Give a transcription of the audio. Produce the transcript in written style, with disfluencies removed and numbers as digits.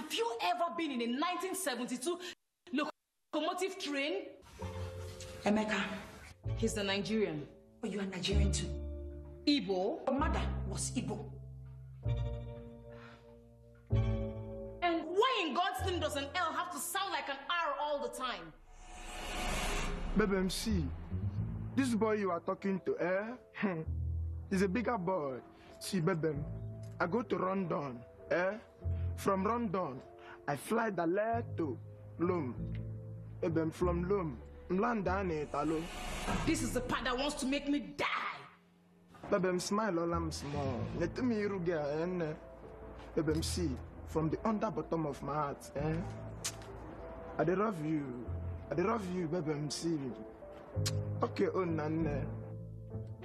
Have you ever been in a 1972 locomotive train? Emeka. He's a Nigerian. Oh, you are Nigerian too? Igbo. Your mother was Igbo. And why in God's name does an L have to sound like an R all the time? Baby MC, this boy you are talking to, he's a bigger boy. See, baby, I go to London, From London, I fly direct to Lom. Baby, from Lom, London, Italo. This is the part that wants to make me die. Baby, smile all I'm small. Let me ruga, Baby MC, from the under bottom of my heart, I love you. I love you, baby MC. Okay, oh, Nana.